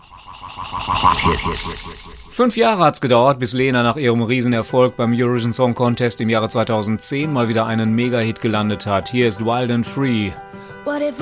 5 Jahre hat's gedauert, bis Lena nach ihrem Riesenerfolg beim Eurovision Song Contest im Jahre 2010 mal wieder einen Mega-Hit gelandet hat. Hier ist Wild and Free.